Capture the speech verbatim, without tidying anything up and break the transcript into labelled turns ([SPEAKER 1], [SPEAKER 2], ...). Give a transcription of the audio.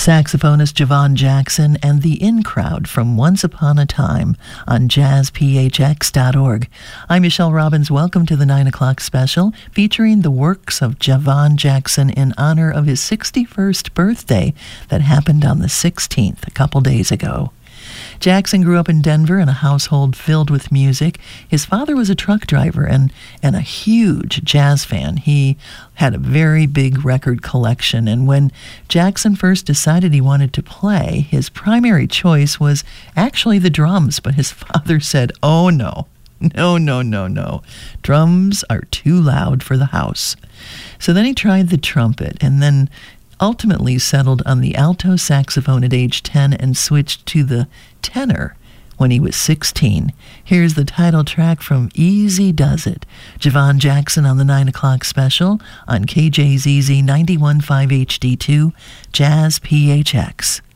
[SPEAKER 1] Saxophonist Javon Jackson and the In Crowd from Once Upon a Time on jazz p h x dot org. I'm Michelle Robbins. Welcome to the nine o'clock special featuring the works of Javon Jackson in honor of his sixty-first birthday that happened on the sixteenth, a couple days ago. Jackson grew up in Denver in a household filled with music. His father was a truck driver and, and a huge jazz fan. He had a very big record collection, and when Jackson first decided he wanted to play, his primary choice was actually the drums, but his father said, oh no, no, no, no, no. Drums are too loud for the house. So then he tried the trumpet, and then ultimately settled on the alto saxophone at age ten and switched to the tenor when he was sixteen. Here's the title track from Easy Does It. Javon Jackson on the nine o'clock special on K J Z Z ninety-one point five H D two, Jazz P H X.